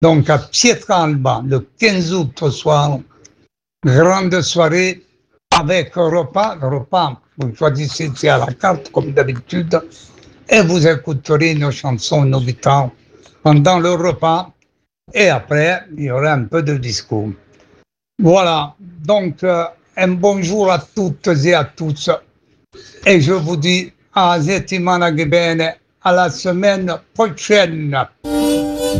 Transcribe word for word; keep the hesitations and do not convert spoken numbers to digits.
Donc à Pietralba, le quinze août au soir, grande soirée avec repas, repas, vous choisissez c'est à la carte comme d'habitude, et vous écouterez nos chansons, nos guitares pendant le repas, et après il y aura un peu de discours. Voilà, donc euh, un bonjour à toutes et à tous, et je vous dis à Zettimana Gebene, à la semaine prochaine.